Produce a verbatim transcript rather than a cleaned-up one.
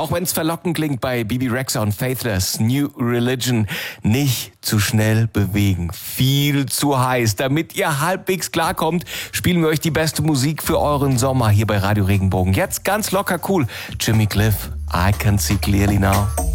Auch wenn es verlockend klingt bei Bebe Rexha und Faithless, New Religion, nicht zu schnell bewegen. Viel zu heiß. Damit ihr halbwegs klarkommt, spielen wir euch die beste Musik für euren Sommer hier bei Radio Regenbogen. Jetzt ganz locker cool. Jimmy Cliff, I Can See Clearly Now.